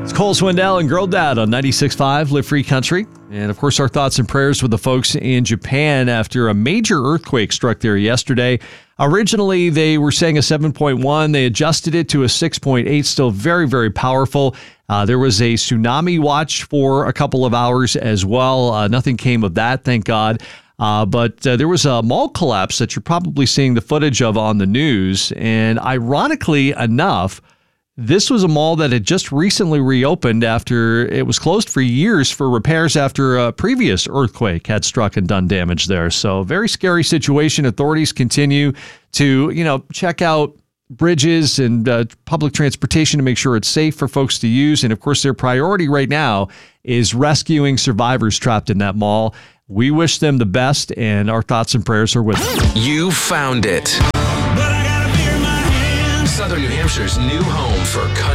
Cole Swindell and Girl Dad on 96.5 Live Free Country. And, of course, our thoughts and prayers with the folks in Japan after a major earthquake struck there yesterday. Originally, they were saying a 7.1. They adjusted it to a 6.8, still very, very powerful. There was a tsunami watch for a couple of hours as well. Nothing came of that, thank God. But there was a mall collapse that you're probably seeing the footage of on the news. And ironically enough, this was a mall that had just recently reopened after it was closed for years for repairs after a previous earthquake had struck and done damage there. So very scary situation. Authorities continue to, check out bridges and public transportation to make sure it's safe for folks to use. And of course, their priority right now is rescuing survivors trapped in that mall. We wish them the best, and our thoughts and prayers are with them. You found it. Southern New Hampshire's new home for country.